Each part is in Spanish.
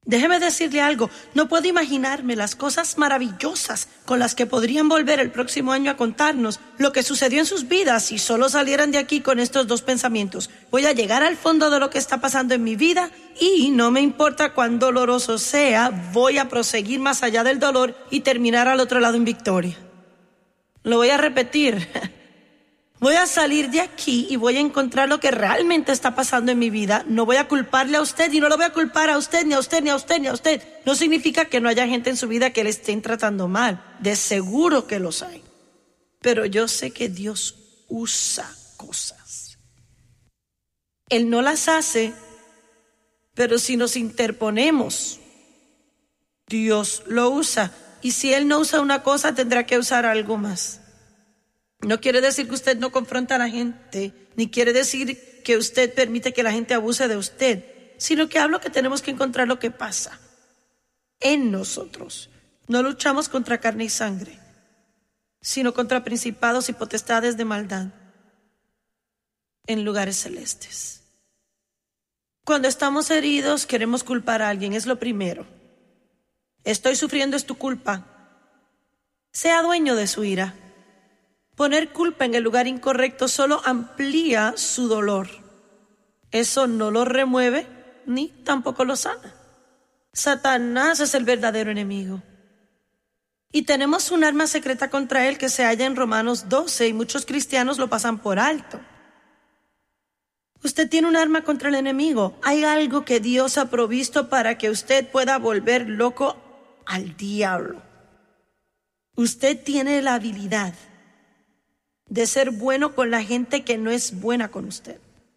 Déjeme decirle algo, no puedo imaginarme las cosas maravillosas con las que podrían volver el próximo año a contarnos lo que sucedió en sus vidas si solo salieran de aquí con estos dos pensamientos. Voy a llegar al fondo de lo que está pasando en mi vida y no me importa cuán doloroso sea, voy a proseguir más allá del dolor y terminar al otro lado en victoria. Lo voy a repetir. Voy a salir de aquí y voy a encontrar lo que realmente está pasando en mi vida. No voy a culparle a usted y no lo voy a culpar a usted, ni a usted, ni a usted, ni a usted. No significa que no haya gente en su vida que le estén tratando mal. De seguro que los hay. Pero yo sé que Dios usa cosas. Él no las hace, pero si nos interponemos, Dios lo usa. Y si Él no usa una cosa, tendrá que usar algo más. No quiere decir que usted no confronta a la gente, ni quiere decir que usted permite que la gente abuse de usted, sino que hablo que tenemos que encontrar lo que pasa en nosotros. No luchamos contra carne y sangre, sino contra principados y potestades de maldad en lugares celestes. Cuando estamos heridos, queremos culpar a alguien, es lo primero. Estoy sufriendo, es tu culpa. Sea dueño de su ira. Poner culpa en el lugar incorrecto solo amplía su dolor. Eso no lo remueve ni tampoco lo sana. Satanás es el verdadero enemigo. Y tenemos un arma secreta contra él que se halla en Romanos 12 y muchos cristianos lo pasan por alto. Usted tiene un arma contra el enemigo. Hay algo que Dios ha provisto para que usted pueda volver loco al diablo. Usted tiene la habilidad de ser bueno con la gente que no es buena con usted.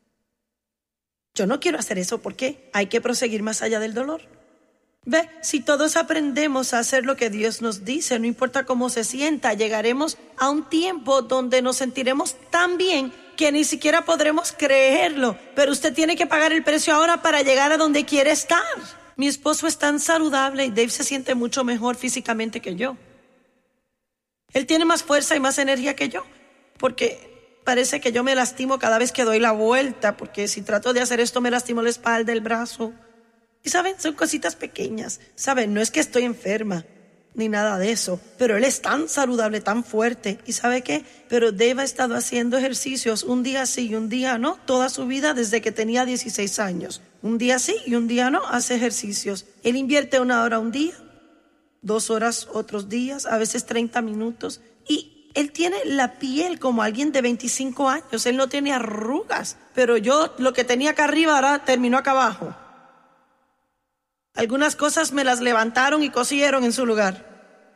Yo no quiero hacer eso porque hay que proseguir más allá del dolor. Ve, si todos aprendemos a hacer lo que Dios nos dice, no importa cómo se sienta, llegaremos a un tiempo donde nos sentiremos tan bien que ni siquiera podremos creerlo. Pero usted tiene que pagar el precio ahora para llegar a donde quiere estar. Mi esposo es tan saludable y Dave se siente mucho mejor físicamente que yo. Él tiene más fuerza y más energía que yo. Porque parece que yo me lastimo cada vez que doy la vuelta, porque si trato de hacer esto me lastimo la espalda, el brazo. Y saben, son cositas pequeñas. Saben, no es que estoy enferma, ni nada de eso, pero él es tan saludable, tan fuerte. ¿Y sabe qué? Pero Dave ha estado haciendo ejercicios un día sí y un día no, toda su vida desde que tenía 16 años. Un día sí y un día no, hace ejercicios. Él invierte 1 hora un día, 2 horas otros días, a veces 30 minutos. Y él tiene la piel como alguien de 25 años. Él no tiene arrugas. Pero yo lo que tenía acá arriba ahora terminó acá abajo. Algunas cosas me las levantaron y cosieron en su lugar.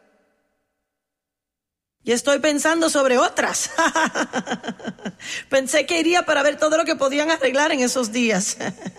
Y estoy pensando sobre otras. Pensé que iría para ver todo lo que podían arreglar en esos días.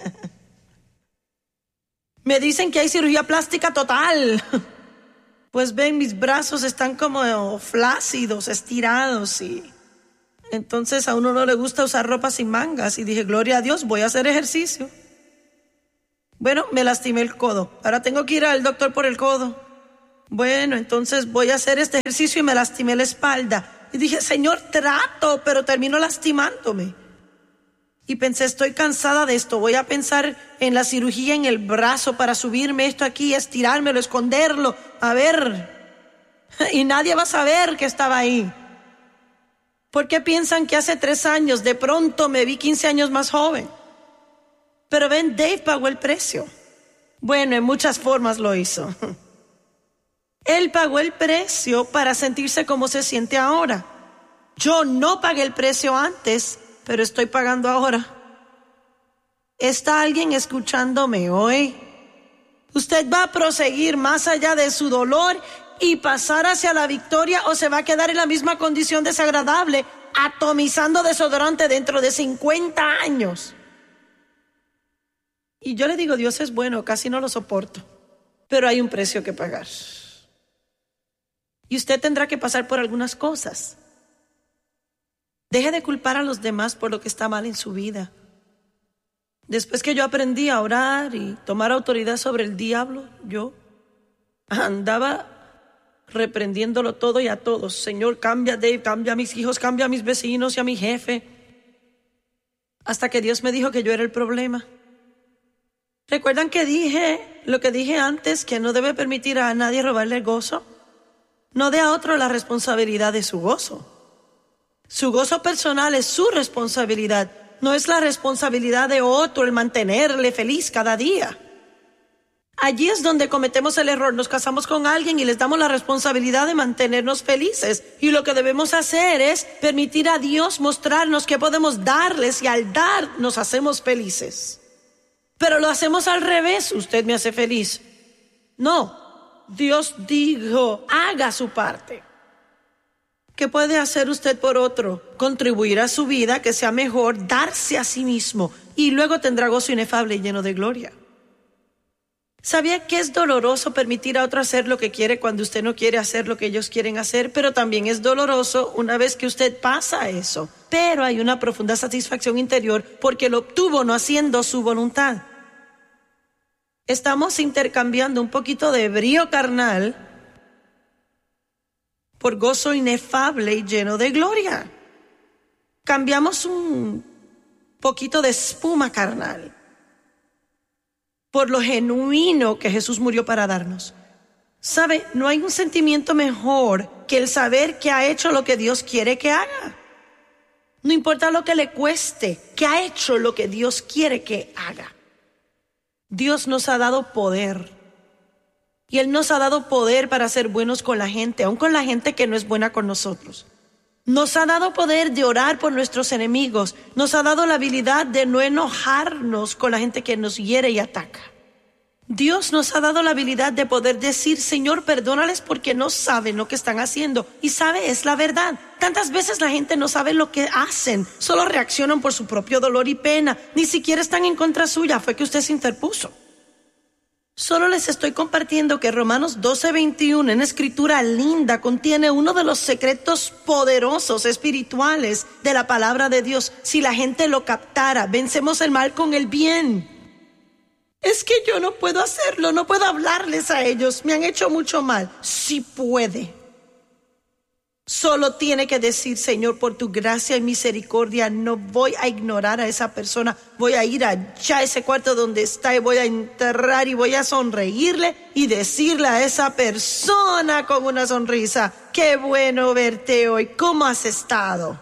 Me dicen que hay cirugía plástica total. Pues ven, mis brazos están como flácidos, estirados y entonces a uno no le gusta usar ropa sin mangas y dije, gloria a Dios, voy a hacer ejercicio. Bueno, me lastimé el codo, ahora tengo que ir al doctor por el codo. Bueno, entonces voy a hacer este ejercicio y me lastimé la espalda. Y dije, Señor, trato, pero termino lastimándome. Y pensé, estoy cansada de esto, voy a pensar en la cirugía en el brazo para subirme esto aquí, estirármelo, esconderlo, a ver. Y nadie va a saber que estaba ahí. ¿Por qué piensan que hace 3 años de pronto me vi 15 años más joven? Pero ven, Dave pagó el precio. Bueno, en muchas formas lo hizo. Él pagó el precio para sentirse como se siente ahora. Yo no pagué el precio antes, pero estoy pagando ahora. ¿Está alguien escuchándome hoy? ¿Usted va a proseguir más allá de su dolor y pasar hacia la victoria o se va a quedar en la misma condición desagradable, atomizando desodorante dentro de 50 años? Y yo le digo, Dios es bueno, casi no lo soporto, pero hay un precio que pagar. Y usted tendrá que pasar por algunas cosas. Deje de culpar a los demás por lo que está mal en su vida. Después que yo aprendí a orar y tomar autoridad sobre el diablo, yo andaba reprendiéndolo todo y a todos. Señor, cambia a Dave, cambia a mis hijos, cambia a mis vecinos y a mi jefe. Hasta que Dios me dijo que yo era el problema. ¿Recuerdan que dije lo que dije antes, que no debe permitir a nadie robarle el gozo? No dé a otro la responsabilidad de su gozo. Su gozo personal es su responsabilidad. No es la responsabilidad de otro el mantenerle feliz cada día. Allí es donde cometemos el error. Nos casamos con alguien y les damos la responsabilidad de mantenernos felices. Y lo que debemos hacer es permitir a Dios mostrarnos qué podemos darles, y al dar nos hacemos felices. Pero lo hacemos al revés. Usted me hace feliz. No, Dios dijo, haga su parte. ¿Qué puede hacer usted por otro? Contribuir a su vida, que sea mejor, darse a sí mismo, y luego tendrá gozo inefable y lleno de gloria. ¿Sabía que es doloroso permitir a otro hacer lo que quiere cuando usted no quiere hacer lo que ellos quieren hacer? Pero también es doloroso una vez que usted pasa eso. Pero hay una profunda satisfacción interior porque lo obtuvo no haciendo su voluntad. Estamos intercambiando un poquito de brío carnal por gozo inefable y lleno de gloria. Cambiamos un poquito de espuma carnal por lo genuino que Jesús murió para darnos. ¿Sabe? No hay un sentimiento mejor que el saber que ha hecho lo que Dios quiere que haga. No importa lo que le cueste, que ha hecho lo que Dios quiere que haga. Dios nos ha dado poder. Y Él nos ha dado poder para ser buenos con la gente, aun con la gente que no es buena con nosotros. Nos ha dado poder de orar por nuestros enemigos. Nos ha dado la habilidad de no enojarnos con la gente que nos hiere y ataca. Dios nos ha dado la habilidad de poder decir, Señor, perdónales porque no saben lo que están haciendo. Y sabe, es la verdad. Tantas veces la gente no sabe lo que hacen. Solo reaccionan por su propio dolor y pena. Ni siquiera están en contra suya. Fue que usted se interpuso. Solo les estoy compartiendo que Romanos 12:21, en escritura linda, contiene uno de los secretos poderosos espirituales de la palabra de Dios. Si la gente lo captara, vencemos el mal con el bien. Es que yo no puedo hacerlo, no puedo hablarles a ellos, me han hecho mucho mal. Sí puede. Solo tiene que decir, Señor, por tu gracia y misericordia, no voy a ignorar a esa persona. Voy a ir allá a ese cuarto donde está y voy a enterrar y voy a sonreírle y decirle a esa persona con una sonrisa, qué bueno verte hoy, ¿cómo has estado?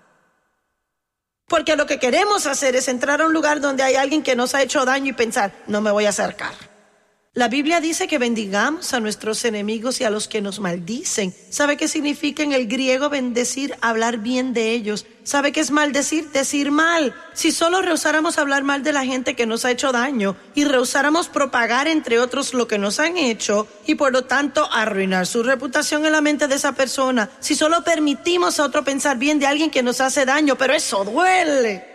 Porque lo que queremos hacer es entrar a un lugar donde hay alguien que nos ha hecho daño y pensar, no me voy a acercar. La Biblia dice que bendigamos a nuestros enemigos y a los que nos maldicen. ¿Sabe qué significa en el griego bendecir? Hablar bien de ellos. ¿Sabe qué es maldecir? Decir mal. Si solo rehusáramos hablar mal de la gente que nos ha hecho daño y rehusáramos propagar entre otros lo que nos han hecho y por lo tanto arruinar su reputación en la mente de esa persona, si solo permitimos a otro pensar bien de alguien que nos hace daño, pero eso duele.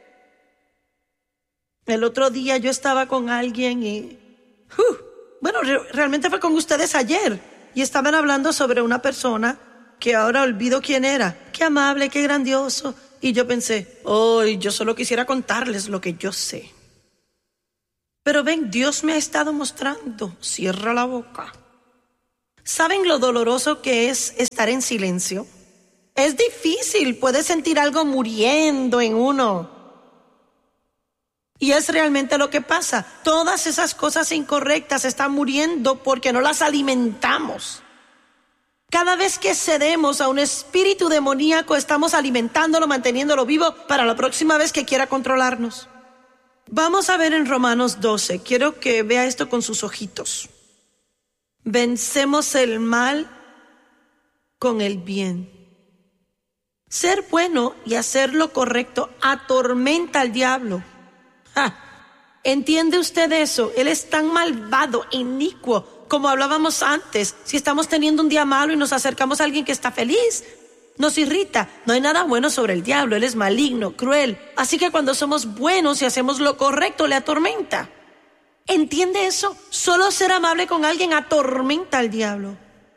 El otro día yo estaba con alguien y realmente fue con ustedes ayer y estaban hablando sobre una persona que ahora olvido quién era. Qué amable, qué grandioso. Y yo pensé, yo solo quisiera contarles lo que yo sé. Pero ven, Dios me ha estado mostrando. Cierra la boca. ¿Saben lo doloroso que es estar en silencio? Es difícil, puedes sentir algo muriendo en uno. Y es realmente lo que pasa. Todas esas cosas incorrectas están muriendo porque no las alimentamos. Cada vez que cedemos a un espíritu demoníaco, estamos alimentándolo, manteniéndolo vivo para la próxima vez que quiera controlarnos. Vamos a ver en Romanos 12. Quiero que vea esto con sus ojitos. Vencemos el mal con el bien. Ser bueno y hacer lo correcto atormenta al diablo. ¿Entiende usted eso? Él es tan malvado, inicuo, como hablábamos antes. Si estamos teniendo un día malo y nos acercamos a alguien que está feliz, nos irrita. No hay nada bueno sobre el diablo, él es maligno, cruel. Así que cuando somos buenos y hacemos lo correcto, le atormenta. ¿Entiende eso? Solo ser amable con alguien atormenta al diablo.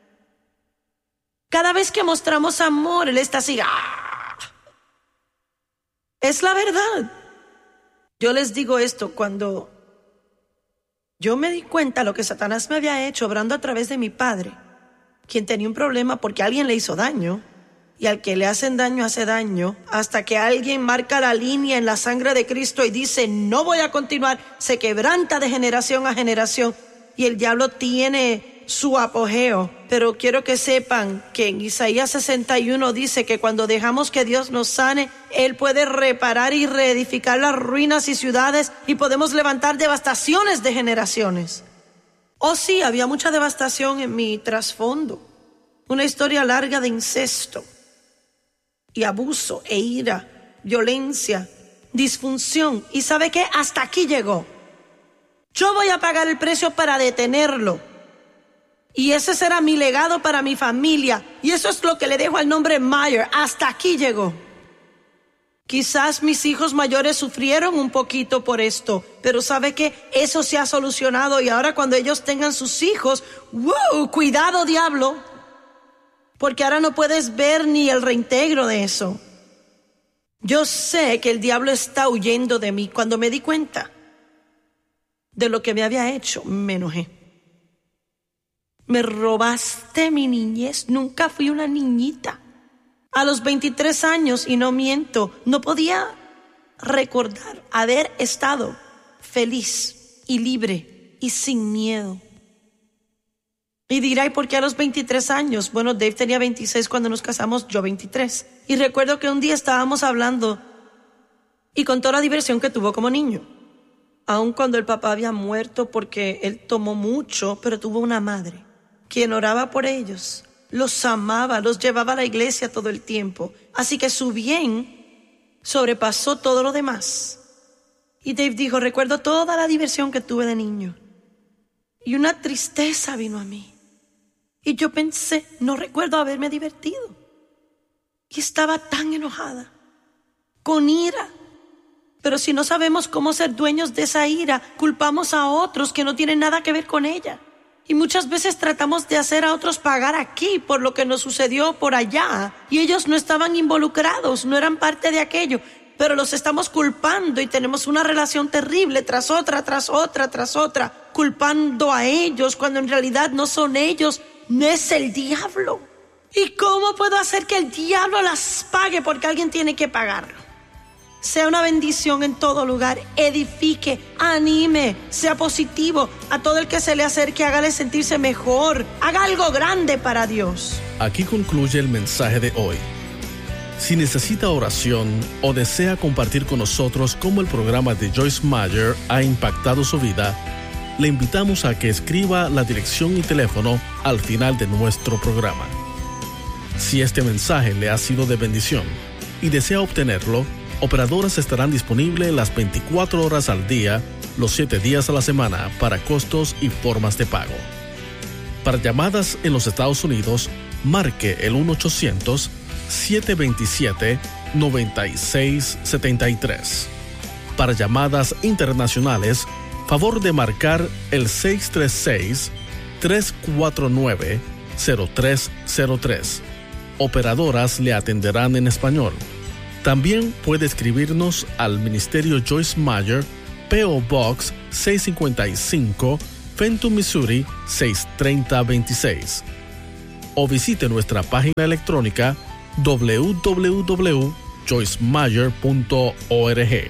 Cada vez que mostramos amor, él está así. ¡Ah! Es la verdad. Yo les digo esto, cuando yo me di cuenta de lo que Satanás me había hecho obrando a través de mi padre, quien tenía un problema porque alguien le hizo daño, Y al que le hacen daño, hace daño, hasta que alguien marca la línea en la sangre de Cristo y dice, no voy a continuar, se quebranta de generación a generación. Y el diablo tiene su apogeo. Pero quiero que sepan que en Isaías 61 dice que cuando dejamos que Dios nos sane, Él puede reparar y reedificar las ruinas y ciudades y podemos levantar devastaciones de generaciones. Oh sí, había mucha devastación en mi trasfondo. Una historia larga de incesto y abuso e ira, violencia, disfunción. ¿Y sabe qué? Hasta aquí llegó. Yo voy a pagar el precio para detenerlo. Y ese será mi legado para mi familia. Y eso es lo que le dejo al nombre Meyer. Hasta aquí llegó. Quizás mis hijos mayores sufrieron un poquito por esto, pero ¿sabe qué? Eso se ha solucionado y ahora cuando ellos tengan sus hijos, ¡wow! Cuidado, diablo. Porque ahora no puedes ver ni el reintegro de eso. Yo sé que el diablo está huyendo de mí. Cuando me di cuenta de lo que me había hecho, me enojé. Me robaste mi niñez. Nunca fui una niñita. A los 23 años, y no miento, no podía recordar haber estado feliz y libre y sin miedo. Y dirá, ¿y por qué a los 23 años? Bueno, Dave tenía 26 cuando nos casamos, yo 23. Y recuerdo que un día estábamos hablando y contó la diversión que tuvo como niño. Aun cuando el papá había muerto porque él tomó mucho, pero tuvo una madre quien oraba por ellos, los amaba, los llevaba a la iglesia todo el tiempo. Así que su bien sobrepasó todo lo demás. Y Dave dijo, recuerdo toda la diversión que tuve de niño. Y una tristeza vino a mí. Y yo pensé, no recuerdo haberme divertido. Y estaba tan enojada, con ira. Pero si no sabemos cómo ser dueños de esa ira, culpamos a otros que no tienen nada que ver con ella. Y muchas veces tratamos de hacer a otros pagar aquí por lo que nos sucedió por allá. Y ellos no estaban involucrados, no eran parte de aquello. Pero los estamos culpando y tenemos una relación terrible tras otra, culpando a ellos cuando en realidad no son ellos, no es el diablo. ¿Y cómo puedo hacer que el diablo las pague? Porque alguien tiene que pagarlo. Sea una bendición en todo lugar, edifique, anime, sea positivo. A todo el que se le acerque, hágale sentirse mejor, haga algo grande para Dios. Aquí concluye el mensaje de hoy. Si necesita oración o desea compartir con nosotros cómo el programa de Joyce Meyer ha impactado su vida, le invitamos a que escriba la dirección y teléfono al final de nuestro programa. Si este mensaje le ha sido de bendición y desea obtenerlo, operadoras estarán disponibles las 24 horas al día, los 7 días a la semana para costos y formas de pago. Para llamadas en los Estados Unidos, marque el 1-800-727-9673. Para llamadas internacionales, favor de marcar el 636-349-0303. Operadoras le atenderán en español. También puede escribirnos al Ministerio Joyce Meyer, P.O. Box 655, Fenton, Missouri 63026. O visite nuestra página electrónica www.joycemeyer.org.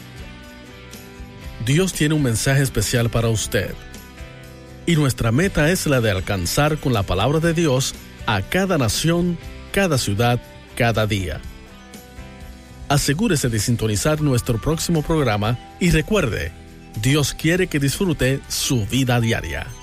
Dios tiene un mensaje especial para usted. Y nuestra meta es la de alcanzar con la palabra de Dios a cada nación, cada ciudad, cada día. Asegúrese de sintonizar nuestro próximo programa y recuerde, Dios quiere que disfrute su vida diaria.